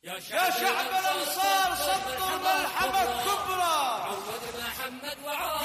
يا شعب الأنصار سطوا ملحمة كبرى. عود محمد وعود